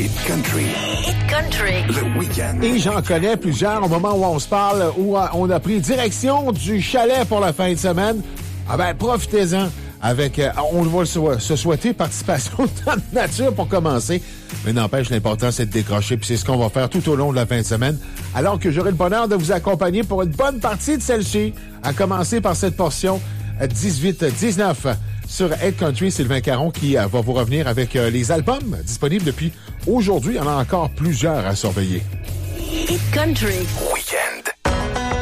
Hit Country. Hit Country. Le week-end. Et j'en connais plusieurs au moment où on se parle, où on a pris direction du chalet pour la fin de semaine. Ah ben, profitez-en. Avec, on va se souhaiter participation dans la nature pour commencer. Mais n'empêche, l'important, c'est de décrocher. Puis c'est ce qu'on va faire tout au long de la fin de semaine. Alors que j'aurai le bonheur de vous accompagner pour une bonne partie de celle-ci. À commencer par cette portion 18-19 sur Hit Country. Sylvain Caron qui va vous revenir avec les albums disponibles depuis aujourd'hui. Il y en a encore plusieurs à surveiller. Hit Country. Oui.